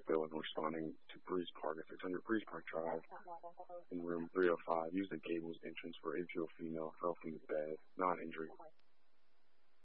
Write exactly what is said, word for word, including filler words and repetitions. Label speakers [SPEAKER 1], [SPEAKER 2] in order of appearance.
[SPEAKER 1] Bill in responding to Breeze Park at six hundred Breeze Park Drive in room three oh five. Used the gable's entrance for injured female fell from the bed, not injured.